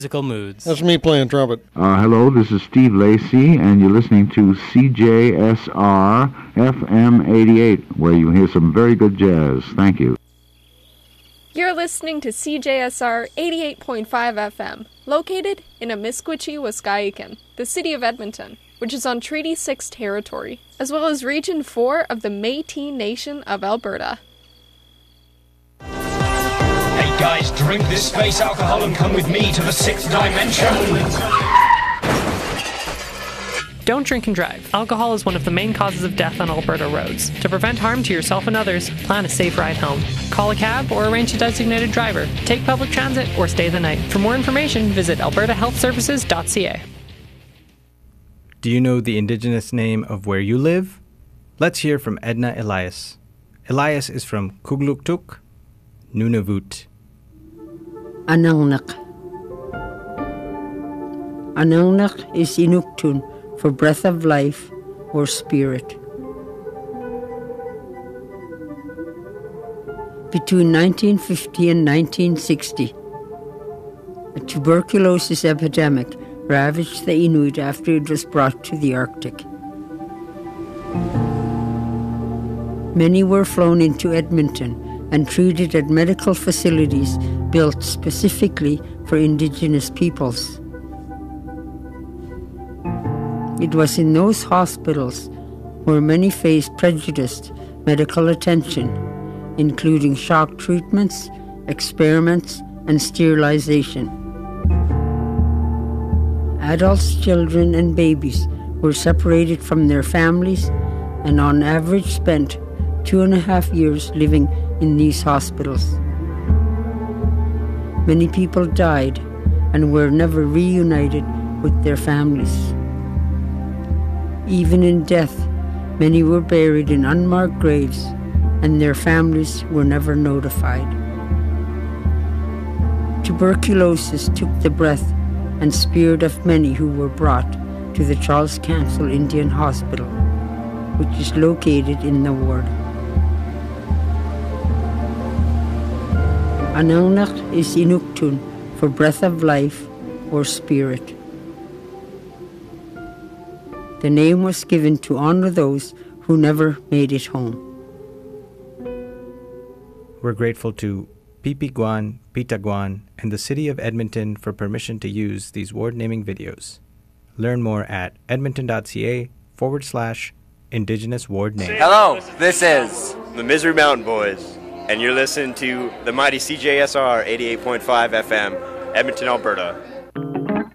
Musical moods. That's me playing trumpet. Hello, this is Steve Lacy, and you're listening to CJSR FM 88, where you hear some very good jazz. Thank you. You're listening to CJSR 88.5 FM, located in Amiskwichi, Waskahikan, the city of Edmonton, which is on Treaty 6 territory, as well as Region 4 of the Métis Nation of Alberta. Hey guys, drink this space alcohol and come with me to the 6th dimension. Don't drink and drive. Alcohol is one of the main causes of death on Alberta roads. To prevent harm to yourself and others, plan a safe ride home. Call a cab or arrange a designated driver. Take public transit or stay the night. For more information, visit albertahealthservices.ca. Do you know the Indigenous name of where you live? Let's hear from Edna Elias. Elias is from Kugluktuk, Nunavut. Anangnak. Anangnak is Inuktun for breath of life or spirit. Between 1950 and 1960, a tuberculosis epidemic ravaged the Inuit after it was brought to the Arctic. Many were flown into Edmonton and treated at medical facilities built specifically for Indigenous peoples. It was in those hospitals where many faced prejudiced medical attention, including shock treatments, experiments, and sterilization. Adults, children, and babies were separated from their families and on average spent 2.5 years living in these hospitals. Many people died and were never reunited with their families. Even in death, many were buried in unmarked graves, and their families were never notified. Tuberculosis took the breath and spirit of many who were brought to the Charles Council Indian Hospital, which is located in the ward. Anangnak is Inuktun for breath of life or spirit. The name was given to honor those who never made it home. We're grateful to Pipiguan, Pitaguan, and the City of Edmonton for permission to use these ward naming videos. Learn more at edmonton.ca/Indigenous Ward Name. Hello, this is the Misery Mountain Boys, and you're listening to the mighty CJSR 88.5 FM, Edmonton, Alberta.